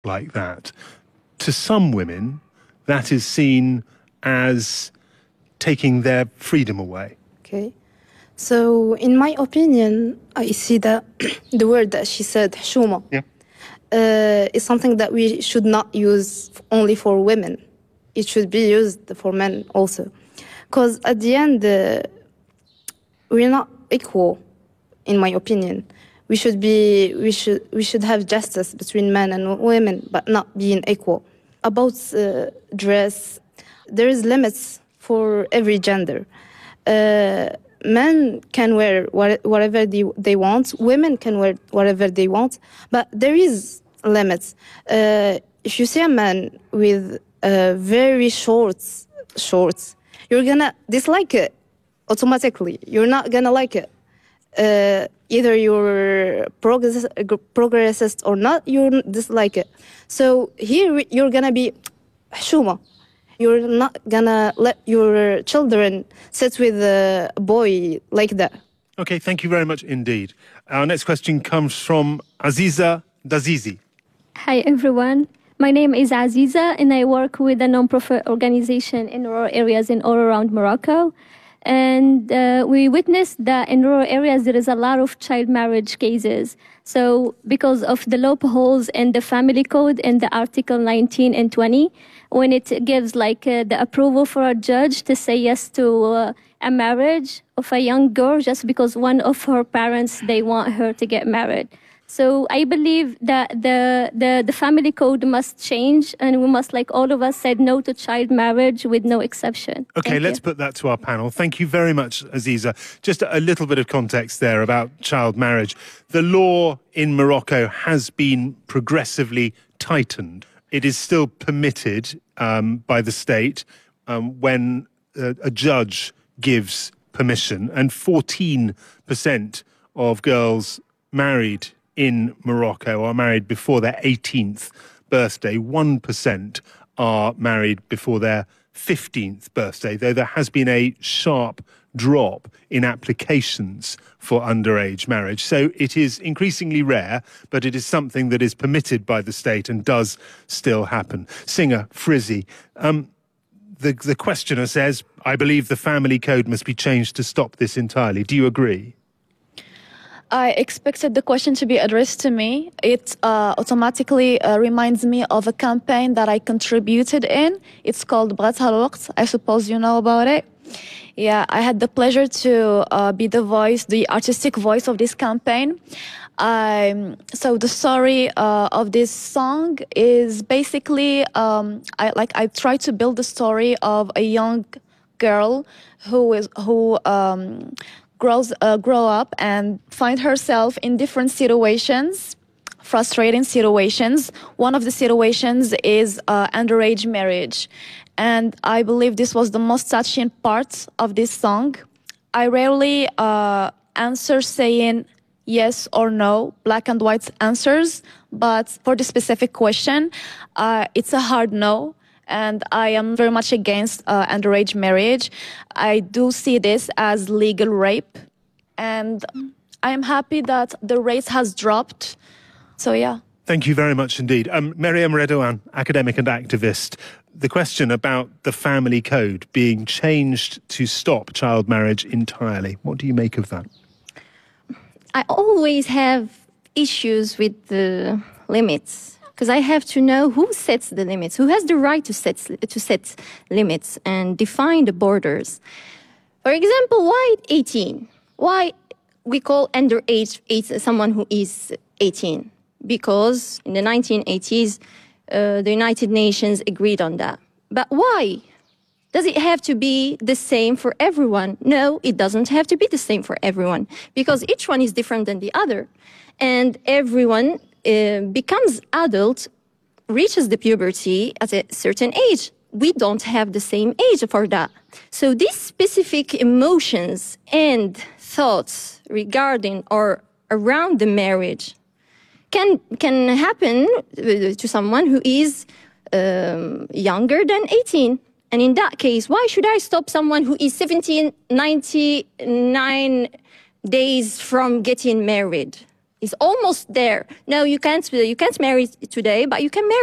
like that. To some women, that is seen as taking their freedom away. Okay. So, in my opinion, I see that the word that she said, حشومة, is something that we should not use only for women. It should be used for men also. Because at the end, we're not equal, in my opinion. We should have justice between men and women, but not being equal. About dress, there is limits for every gender. Men can wear whatever they want. Women can wear whatever they want. But there is limits. If you see a man with very shorts, you're gonna dislike it automatically. You're not gonna like it. Either you're progressist or not, you dislike it. So here you're gonna be حشومة. You're not gonna let your children sit with a boy like that. Okay, thank you very much indeed. Our next question comes from Aziza Dazizi. Hi, everyone. My name is Aziza, and I work with a non-profit organization in rural areas in all around Morocco. And we witnessed that in rural areas there is a lot of child marriage cases. So because of the loopholes in the family code in the Article 19 and 20, when it gives the approval for a judge to say yes to a marriage of a young girl just because one of her parents, they want her to get married. So I believe that the family code must change, and we must, like all of us, said no to child marriage with no exception. Okay, let's put that to our panel. Thank you very much, Aziza. Just a little bit of context there about child marriage. The law in Morocco has been progressively tightened. It is still permitted by the state when a judge gives permission, and 14% of girls married in Morocco are married before their 18th birthday. 1% are married before their 15th birthday, though there has been a sharp drop in applications for underage marriage. So it is increasingly rare, but it is something that is permitted by the state and does still happen. Singer Frizzy, the questioner says, I believe the family code must be changed to stop this entirely. Do you agree? I expected the question to be addressed to me. It automatically reminds me of a campaign that I contributed in. It's called بغاتها الوقت. I suppose you know about it. Yeah, I had the pleasure to be the artistic voice of this campaign. So the story of this song is basically, I try to build the story of a young girl who grow up and find herself in different situations, frustrating situations. One of the situations is underage marriage. And I believe this was the most touching part of this song. I rarely answer saying yes or no, black and white answers. But for the specific question, it's a hard no. And I am very much against underage marriage. I do see this as legal rape. And I am happy that the rate has dropped. So, yeah. Thank you very much indeed. Meriam Redouane, academic and activist. The question about the family code being changed to stop child marriage entirely. What do you make of that? I always have issues with the limits, because I have to know who sets the limits, who has the right to set limits and define the borders. For example, why 18? Why we call underage someone who is 18? Because in the 1980s, the United Nations agreed on that. But why? Does it have to be the same for everyone? No, it doesn't have to be the same for everyone, because each one is different than the other. And everyone becomes adult, reaches the puberty at a certain age. We don't have the same age for that. So these specific emotions and thoughts regarding or around the marriage can happen to someone who is younger than 18. And in that case, why should I stop someone who is 1799 days from getting married? is almost there. No, you can't marry today, but you can marry